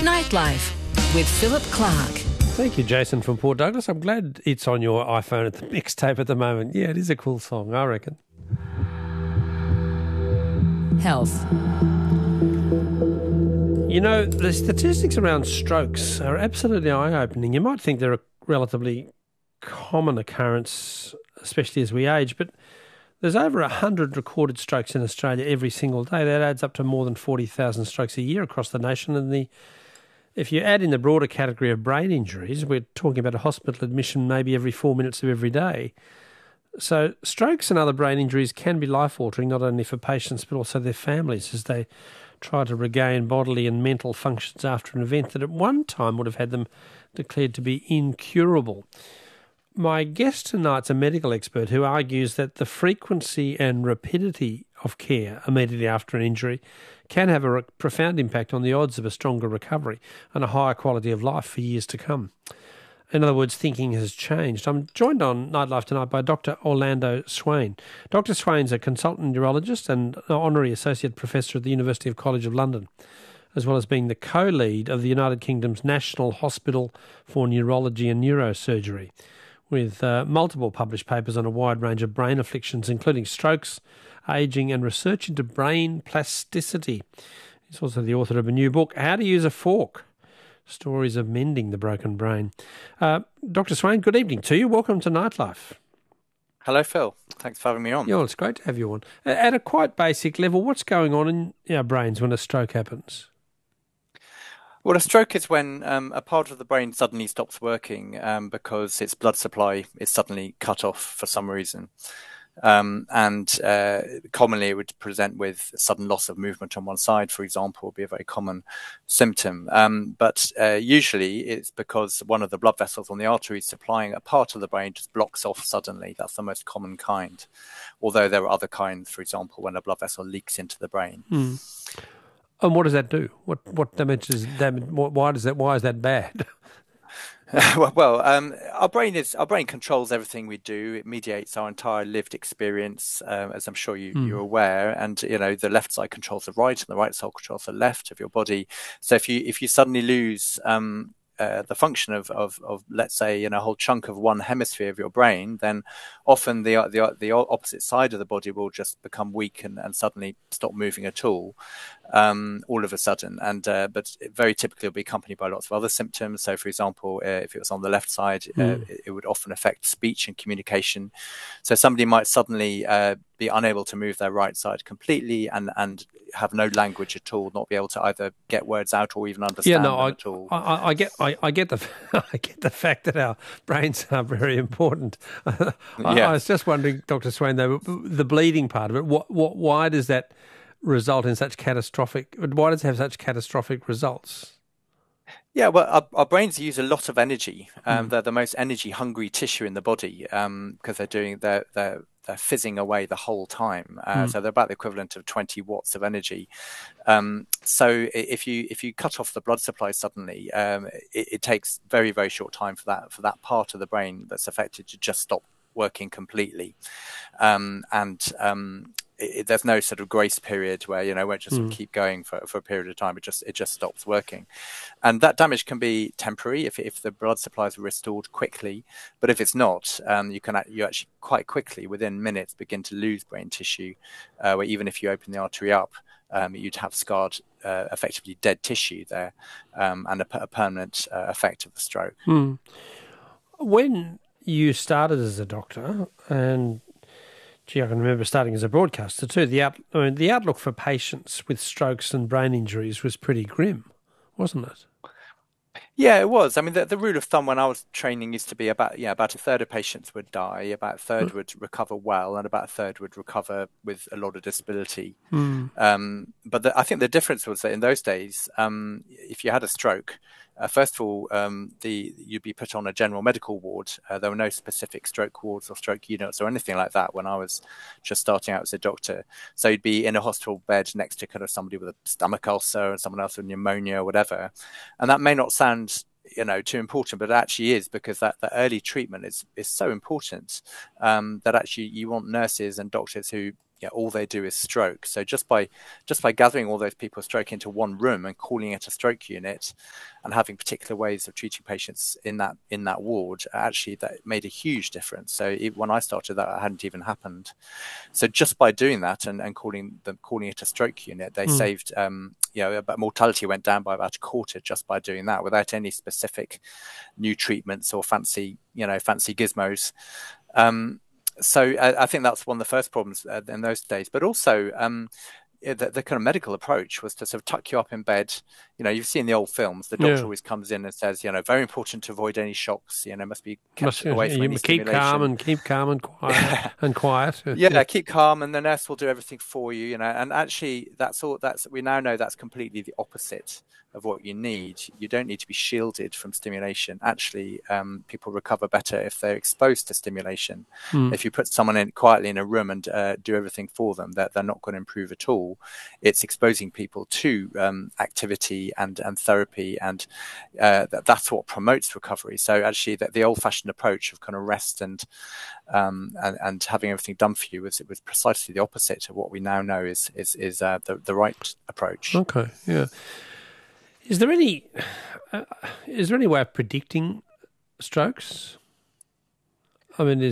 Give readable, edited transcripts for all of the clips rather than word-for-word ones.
Nightlife with Philip Clark. Thank you, Jason from Port Douglas. I'm glad it's on your iPhone at the mixtape at the moment. Yeah, it is a cool song, I reckon. Health. You know, the statistics around strokes are absolutely eye-opening. You might think they're a relatively common occurrence, especially as we age, but there's over 100 recorded strokes in Australia every single day. That adds up to more than 40,000 strokes a year across the nation. And if you add in the broader category of brain injuries, we're talking about a hospital admission maybe every 4 minutes of every day. So strokes and other brain injuries can be life-altering, not only for patients but also their families as they try to regain bodily and mental functions after an event that at one time would have had them declared to be incurable. My guest tonight's a medical expert who argues that the frequency and rapidity of care immediately after an injury can have a profound impact on the odds of a stronger recovery and a higher quality of life for years to come. In other words, thinking has changed. I'm joined on Nightlife tonight by Dr. Orlando Swain. Dr. Swain's a consultant neurologist and an honorary associate professor at the University College of London, as well as being the co-lead of the United Kingdom's National Hospital for Neurology and Neurosurgery, with multiple published papers on a wide range of brain afflictions, including strokes, ageing and research into brain plasticity. He's also the author of a new book, How to Use a Fork, Stories of Mending the Broken Brain. Dr. Swain, good evening to you. Welcome to Nightlife. Hello, Phil. Thanks for having me on. Yeah, well, it's great to have you on. At a quite basic level, what's going on in our brains when a stroke happens? Well, a stroke is when a part of the brain suddenly stops working because its blood supply is suddenly cut off for some reason. Commonly it would present with sudden loss of movement on one side, for example, would be a very common symptom. But usually it's because one of the blood vessels on the arteries supplying a part of the brain just blocks off suddenly. That's the most common kind. Although there are other kinds, for example, when a blood vessel leaks into the brain. Mm. And what does that do? What damage is damage? Why is that bad? Our brain controls everything we do. It mediates our entire lived experience, as I'm sure you're aware. And the left side controls the right, and the right side controls the left of your body. So if you suddenly lose the function of let's say a whole chunk of one hemisphere of your brain, then often the opposite side of the body will just become weak and suddenly stop moving at all of a sudden. But very typically it'll be accompanied by lots of other symptoms. So for example, if it was on the left side, it would often affect speech and communication. So somebody might suddenly be unable to move their right side completely and have no language at all, not be able to either get words out or even understand them at all. I get the fact that our brains are very important. I was just wondering, Dr. Swain, though, the bleeding part of it, why does that result in such catastrophic? Why does it have such catastrophic results? Yeah, well, our brains use a lot of energy. They're the most energy-hungry tissue in the body because they're fizzing away the whole time. So they're about the equivalent of 20 watts of energy. So if you cut off the blood supply suddenly, it takes very, very short time for that part of the brain that's affected to just stop working completely. There's no sort of grace period where it won't just keep going for a period of time. It just stops working, and that damage can be temporary if the blood supplies are restored quickly. But if it's not, you actually quite quickly within minutes begin to lose brain tissue. Where even if you open the artery up, you'd have scarred, effectively dead tissue there, and a permanent effect of the stroke. When you started as a doctor, and I can remember starting as a broadcaster too. The outlook for patients with strokes and brain injuries was pretty grim, wasn't it? Yeah, it was. I mean, the rule of thumb when I was training used to be about a third of patients would die, about a third would recover well, and about a third would recover with a lot of disability. But I think the difference was that in those days, if you had a stroke, first of all, you'd be put on a general medical ward. There were no specific stroke wards or stroke units or anything like that when I was just starting out as a doctor. So you'd be in a hospital bed next to kind of somebody with a stomach ulcer and someone else with pneumonia or whatever. And that may not sound too important, but it actually is, because that early treatment is so important that actually you want nurses and doctors who all they do is stroke. So just by gathering all those people with stroke into one room and calling it a stroke unit, and having particular ways of treating patients in that ward, actually that made a huge difference. So when I started, that hadn't even happened. So just by doing that and calling it a stroke unit, they saved. But mortality went down by about a quarter just by doing that, without any specific new treatments or fancy gizmos. So I think that's one of the first problems in those days. But also, the kind of medical approach was to sort of tuck you up in bed. You've seen the old films. The doctor always comes in and says, very important to avoid any shocks. Must be kept away from any stimulation. Keep calm and quiet and quiet. Keep calm, and the nurse will do everything for you. And actually, we now know that's completely the opposite of what you need. You don't need to be shielded from stimulation. Actually, people recover better if they're exposed to stimulation. If you put someone quietly in a room and do everything for them, that they're not going to improve at all. It's exposing people to activity and therapy, and that's what promotes recovery. So actually, the old-fashioned approach of kind of rest and having everything done for you was precisely the opposite of what we now know is the right approach. Okay, yeah. Is there any way of predicting strokes? I mean,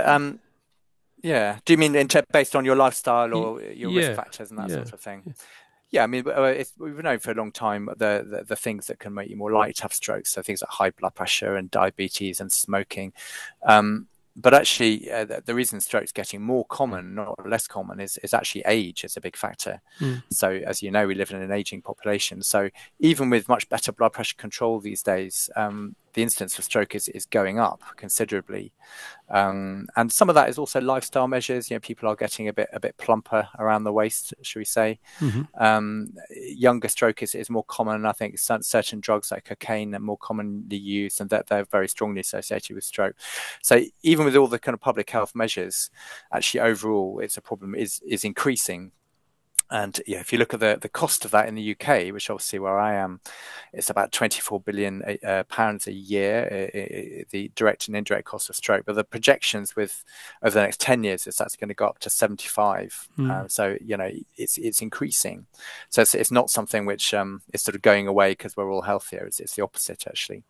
do you mean based on your lifestyle or your risk factors and that sort of thing? Yeah, I mean, we've known for a long time the things that can make you more likely to have strokes. So things like high blood pressure and diabetes and smoking. But actually, the reason stroke's getting more common, not less common, is actually age is a big factor. So as you know, we live in an aging population. So even with much better blood pressure control these days, the incidence of stroke is going up considerably. And some of that is also lifestyle measures. People are getting a bit plumper around the waist, should we say. Younger stroke is more common. I think certain drugs like cocaine are more commonly used, and that they're very strongly associated with stroke. So even with all the kind of public health measures, actually overall it's a problem is increasing. And if you look at the cost of that in the UK, which obviously where I am, it's about £24 billion a year, the direct and indirect cost of stroke. But the projections over the next 10 years is that's going to go up to 75. So it's increasing. So it's not something which is sort of going away because we're all healthier. It's the opposite actually.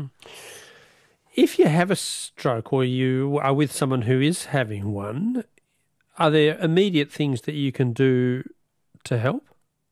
If you have a stroke or you are with someone who is having one, are there immediate things that you can do to help?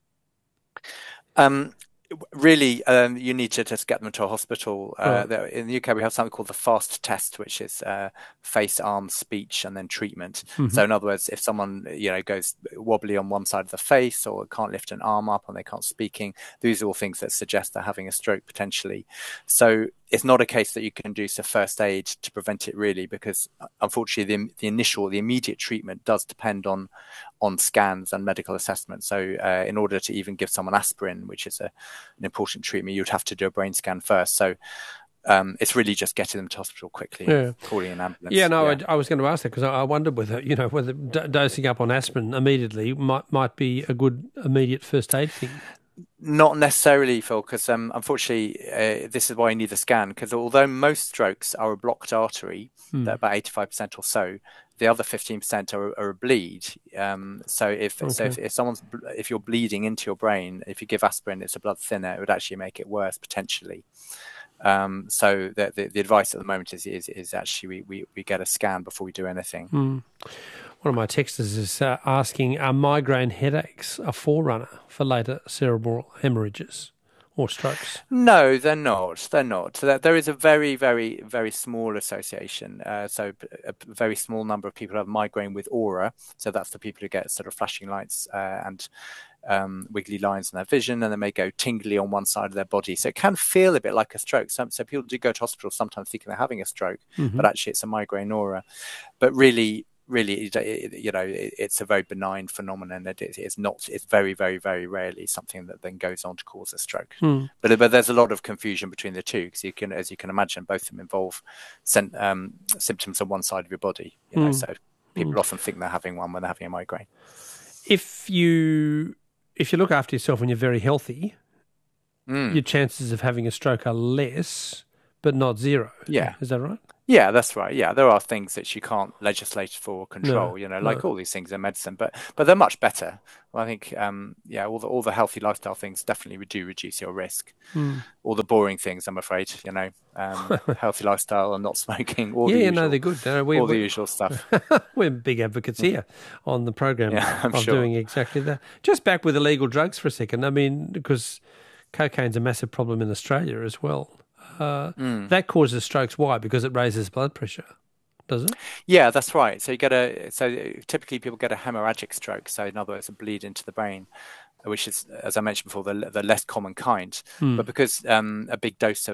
Really, you need to just get them to a hospital. In the UK, we have something called the FAST test, which is face, arm, speech, and then treatment. So in other words, if someone goes wobbly on one side of the face or can't lift an arm up and they can't speaking, these are all things that suggest they're having a stroke potentially. So it's not a case that you can do first aid to prevent it really, because unfortunately the immediate treatment does depend on scans and medical assessment. So in order to even give someone aspirin, which is an important treatment, you'd have to do a brain scan first. So it's really just getting them to hospital quickly, and calling an ambulance. I was going to ask that because I wondered whether dosing up on aspirin immediately might be a good immediate first aid thing. Not necessarily, Phil, because unfortunately, this is why you need the scan. Because although most strokes are a blocked artery, about 85% or so, the other 15% are a bleed. So if you're bleeding into your brain, if you give aspirin, it's a blood thinner. It would actually make it worse potentially. So the advice at the moment is actually we get a scan before we do anything. One of my texters is asking, are migraine headaches a forerunner for later cerebral hemorrhages or strokes? No, they're not. They're not. So there is a very, very, very small association. So a very small number of people have migraine with aura. So that's the people who get sort of flashing lights and wiggly lines in their vision, and they may go tingly on one side of their body. So it can feel a bit like a stroke. So people do go to hospital sometimes thinking they're having a stroke, but actually it's a migraine aura. But really, it's a very benign phenomenon. It's very, very, very rarely something that then goes on to cause a stroke. But there's a lot of confusion between the two because as you can imagine, both of them involve symptoms on one side of your body. So people often think they're having one when they're having a migraine. If you look after yourself when you're very healthy, your chances of having a stroke are less, but not zero. Yeah, is that right? Yeah, that's right. Yeah, there are things that you can't legislate for or No, control, like no. all these things in medicine, but they're much better. Well, I think, yeah, all the healthy lifestyle things definitely do reduce your risk. Mm. All the boring things, I'm afraid, healthy lifestyle and not smoking, all the Yeah, no, they're usual, good. all the usual stuff. We're big advocates here on the program Yeah, I'm of sure. doing exactly that. Just back with illegal drugs for a second. I mean, because cocaine's a massive problem in Australia as well. That causes strokes. Why? Because it raises blood pressure, does it? Yeah, that's right. So typically people get a hemorrhagic stroke. So in other words, a bleed into the brain, which is, as I mentioned before, the less common kind. But because a big dose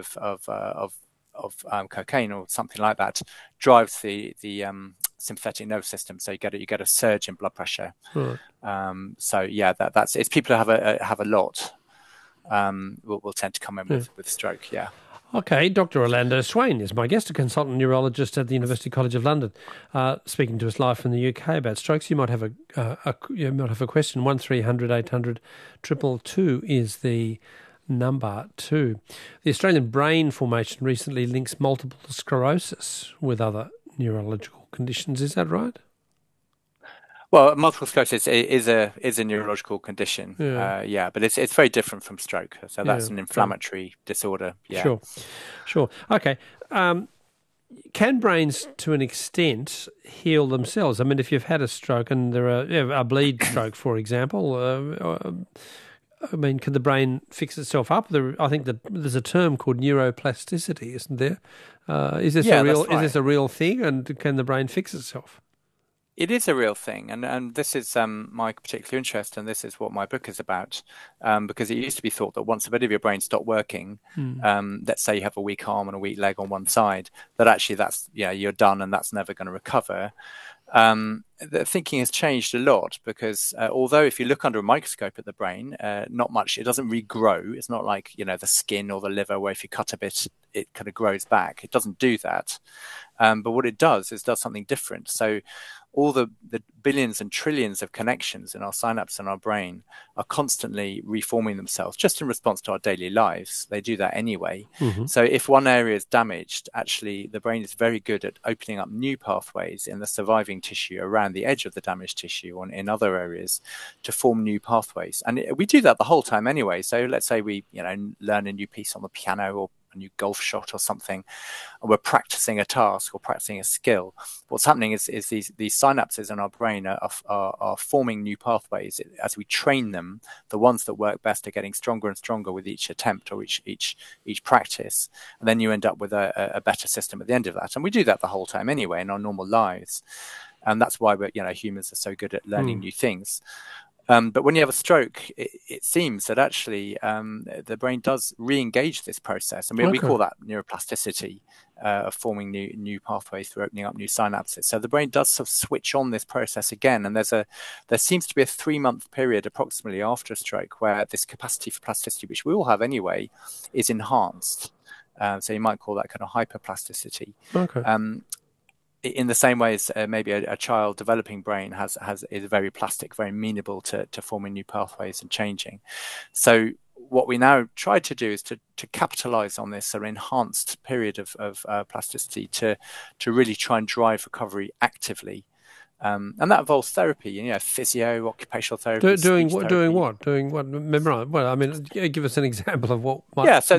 of cocaine or something like that drives the sympathetic nervous system, so you get a surge in blood pressure. Right. So yeah, that's it's people who have a lot will tend to come in Yeah. with stroke. Yeah. Okay, Dr. Orlando Swain is my guest, a consultant neurologist at the University College of London, speaking to us live from the UK about strokes. You might have a question. 1300 800 222 is the number too. The Australian Brain Formation recently links multiple sclerosis with other neurological conditions. Is that right? Well, multiple sclerosis is a neurological condition. Yeah. Yeah, but it's very different from stroke. So Yeah. that's an inflammatory disorder. Yeah. Sure. Okay. Can brains, to an extent, heal themselves? I mean, if you've had a stroke and there are a bleed stroke, for example, I mean, can the brain fix itself up? I think that there's a term called neuroplasticity, isn't there? Is this Yeah, a real that's right. is this a real thing? And can the brain fix itself? It is a real thing, and this is my particular interest, and this is what my book is about. Because it used to be thought that once a bit of your brain stopped working, let's say you have a weak arm and a weak leg on one side, that actually you're done and that's never going to recover. The thinking has changed a lot because although if you look under a microscope at the brain, not much, it doesn't regrow. It's not like the skin or the liver where if you cut a bit, it kind of grows back. It doesn't do that. But what it does is does something different. So all the billions and trillions of connections in our synapse and our brain are constantly reforming themselves just in response to our daily lives. They do that anyway. Mm-hmm. So if one area is damaged, actually the brain is very good at opening up new pathways in the surviving tissue around the edge of the damaged tissue and in other areas to form new pathways. And we do that the whole time anyway. So let's say we learn a new piece on the piano or a new golf shot or something, and we're practicing a task or practicing a skill. What's happening is these synapses in our brain are forming new pathways as we train them. The ones that work best are getting stronger and stronger with each attempt or each practice, and then you end up with a better system at the end of that. And we do that the whole time anyway in our normal lives, and that's why humans are so good at learning new things. But when you have a stroke, it seems that actually the brain does re-engage this process. And we call that neuroplasticity, of forming new pathways through opening up new synapses. So the brain does sort of switch on this process again. And there seems to be a 3-month period approximately after a stroke where this capacity for plasticity, which we all have anyway, is enhanced. So you might call that kind of hyperplasticity. Okay. In the same way as maybe a child developing brain is very plastic, very amenable to forming new pathways and changing. So what we now try to do is to capitalize on this sort of enhanced period of plasticity to really try and drive recovery actively. And that involves therapy, physio, occupational therapy. Doing what? Memorize. Well, I mean, give us an example of what.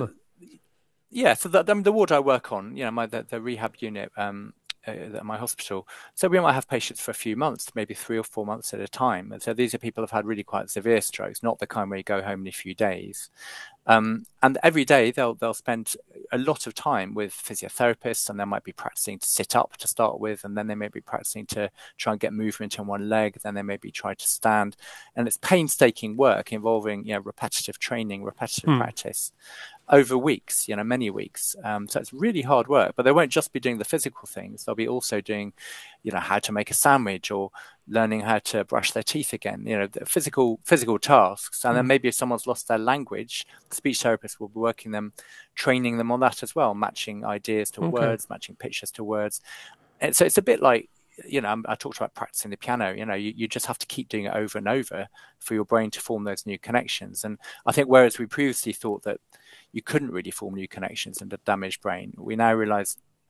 So the ward I work on, the rehab unit. At my hospital. So we might have patients for a few months, maybe 3 or 4 months at a time. And so these are people who've had really quite severe strokes, not the kind where you go home in a few days. And every day they'll spend a lot of time with physiotherapists, and they might be practicing to sit up to start with, and then they may be practicing to try and get movement in one leg, then they may be trying to stand. And it's painstaking work involving repetitive training, repetitive practice over weeks, many weeks. So it's really hard work, but they won't just be doing the physical things. They'll be also doing, how to make a sandwich or learning how to brush their teeth again, the physical tasks. And then maybe if someone's lost their language, the speech therapist will be training them on that as well, matching ideas to words, matching pictures to words. And so it's a bit like, I talked about practicing the piano. You just have to keep doing it over and over for your brain to form those new connections. And I think whereas we previously thought that you couldn't really form new connections in a damaged brain, we now realize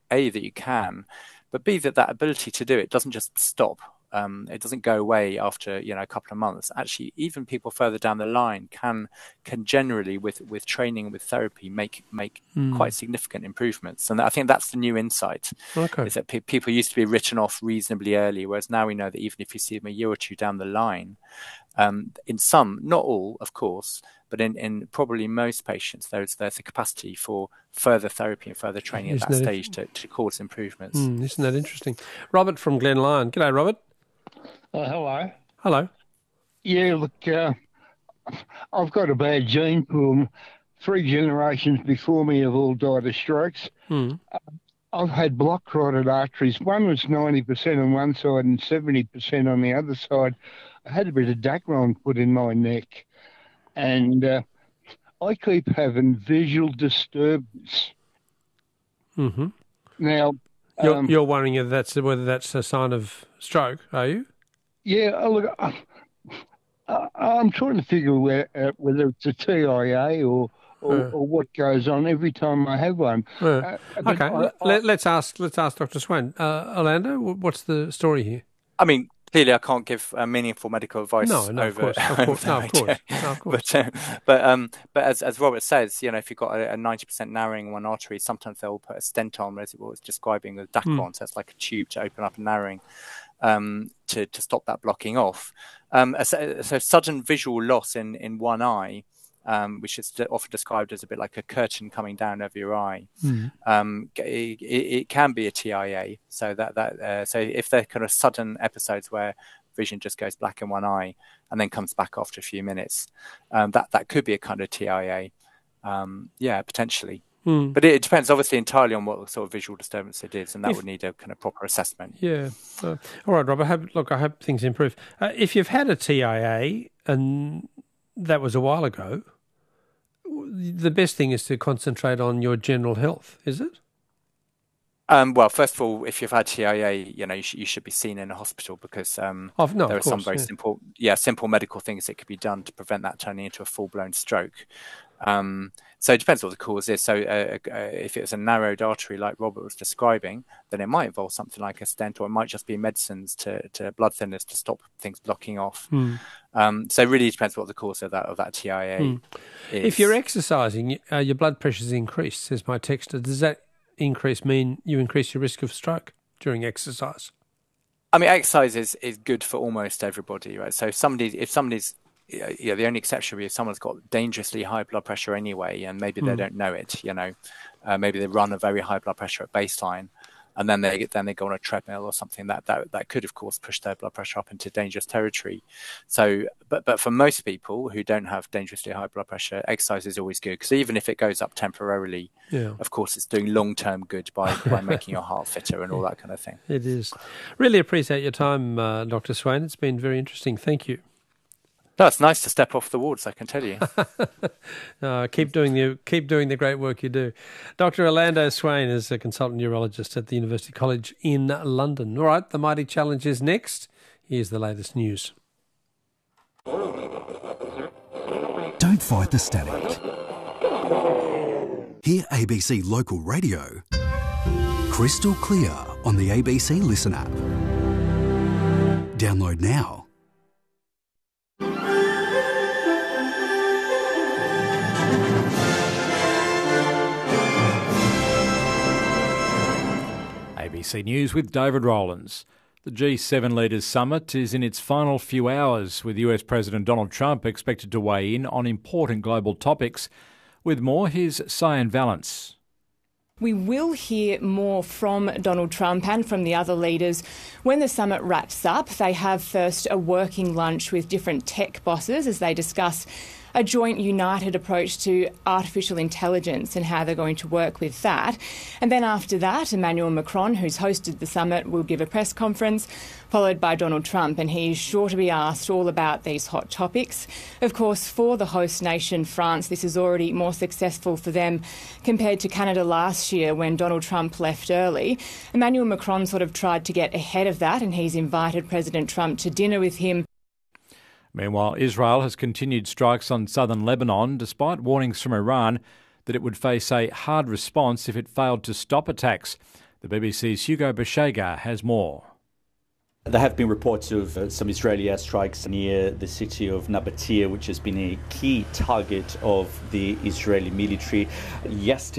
A, that you can, but B, that ability to do it doesn't just stop. It doesn't go away after a couple of months. Actually, even people further down the line can generally, with training, with therapy, make quite significant improvements. And I think that's the new insight. Okay. Is that people used to be written off reasonably early, whereas now we know that even if you see them a year or two down the line, in some, not all, of course, but in probably most patients, there's the capacity for further therapy and further training at that stage to cause improvements. Isn't that interesting? Robert from Glen Lyon. G'day, Robert. Hello. Hello. Yeah, look, I've got a bad gene pool. 3 generations before me have all died of strokes. I've had block carotid arteries. One was 90% on one side and 70% on the other side. I had a bit of Dacron put in my neck. And I keep having visual disturbance. Mm-hmm. Now... You're worrying whether that's a sign of stroke, are you? Yeah, look, I'm trying to figure whether it's a TIA or what goes on every time I have one. Okay, let's ask Dr. Swain. Orlando, what's the story here? I mean, clearly, I can't give meaningful medical advice. No, of course. But as Robert says, if you've got a 90% narrowing in one artery, sometimes they'll put a stent on, as it was describing with Dacron. So it's like a tube to open up a narrowing to stop that blocking off. So sudden visual loss in one eye, which is often described as a bit like a curtain coming down over your eye. It can be a TIA. So so if they're kind of sudden episodes where vision just goes black in one eye and then comes back after a few minutes, that could be a kind of TIA. Potentially. But it depends obviously entirely on what sort of visual disturbance it is, and that would need a kind of proper assessment. Yeah. All right, Rob. I hope things improve. If you've had a TIA and that was a while ago, the best thing is to concentrate on your general health, is it? Well, first of all, if you've had TIA, you should be seen in a hospital because there are some very simple medical things that could be done to prevent that turning into a full-blown stroke. So it depends what the cause is. So if it's a narrowed artery like Robert was describing, then it might involve something like a stent, or it might just be medicines to blood thinners to stop things blocking off. So it really depends what the cause of that TIA is. If you're exercising, your blood pressure's increased, says my texter. Does that increase mean you increase your risk of stroke during exercise? I mean, exercise is good for almost everybody, right? So if somebody's the only exception would be if someone's got dangerously high blood pressure anyway, and maybe they don't know it. Maybe they run a very high blood pressure at baseline, and then they go on a treadmill or something that could, of course, push their blood pressure up into dangerous territory. So, but for most people who don't have dangerously high blood pressure, exercise is always good, because even if it goes up temporarily, of course, it's doing long-term good by making your heart fitter and all that kind of thing. It is. Really appreciate your time, Dr. Swain. It's been very interesting. Thank you. No, it's nice to step off the wards, I can tell you. Keep doing the great work you do. Dr. Orlando Swain is a consultant neurologist at the University College in London. All right, the Mighty Challenge is next. Here's the latest news. Don't fight the static. Hear ABC Local Radio crystal clear on the ABC Listen app. Download now. ABC News with David Rowlands. The G7 Leaders Summit is in its final few hours, with US President Donald Trump expected to weigh in on important global topics. With more, here's Cyan Valance. We will hear more from Donald Trump and from the other leaders when the summit wraps up. They have first a working lunch with different tech bosses as they discuss a joint united approach to artificial intelligence and how they're going to work with that. And then after that, Emmanuel Macron, who's hosted the summit, will give a press conference, followed by Donald Trump, and he's sure to be asked all about these hot topics. Of course, for the host nation, France, this is already more successful for them compared to Canada last year when Donald Trump left early. Emmanuel Macron sort of tried to get ahead of that, and he's invited President Trump to dinner with him. Meanwhile, Israel has continued strikes on southern Lebanon, despite warnings from Iran that it would face a hard response if it failed to stop attacks. The BBC's Hugo Bashega has more. There have been reports of some Israeli airstrikes near the city of Nabatea, which has been a key target of the Israeli military. Yesterday,